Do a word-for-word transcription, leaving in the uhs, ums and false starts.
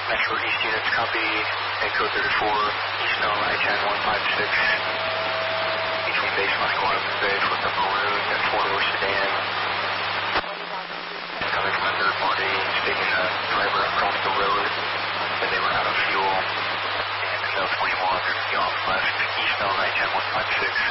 Metro East units, copy. Echo thirty-four, Eastbound I ten one five six. Between baseline one base with the balloon and four-door sedan. Coming from a third party, taking the driver across the road, but they were out of fuel. And no twenty-one, they're off left, eastbound I ten one five six.